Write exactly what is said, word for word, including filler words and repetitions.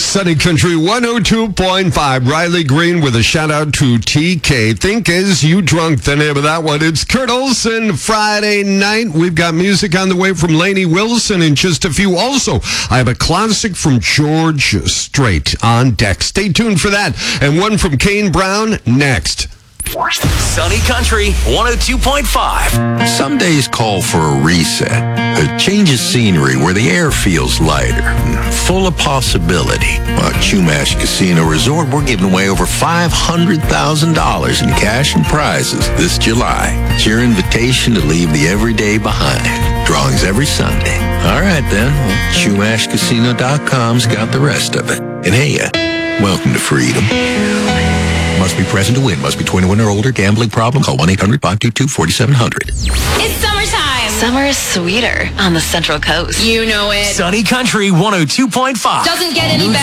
Sunny Country one oh two point five. Riley Green with a shout out to T K. Think As You Drunk, the name of that one. It's Kurt Olson Friday night. We've got music on the way from Lainey Wilson in just a few. Also, I have a classic from George Strait on deck. Stay tuned for that. And one from Kane Brown next. Sunny Country one oh two point five. Some days call for a reset, a change of scenery where the air feels lighter, full of possibility. At Chumash Casino Resort, we're giving away over five hundred thousand dollars in cash and prizes this July. It's your invitation to leave the everyday behind. Drawings every Sunday. All right, then. Well, Chumash Casino dot com's got the rest of it. And hey, uh, welcome to freedom. Must be present to win. Must be twenty-one or older. Gambling problem? Call one eight hundred five two two four seven zero zero. It's summertime. Summer is sweeter on the Central Coast. You know it. Sunny Country one oh two point five. Doesn't get any better.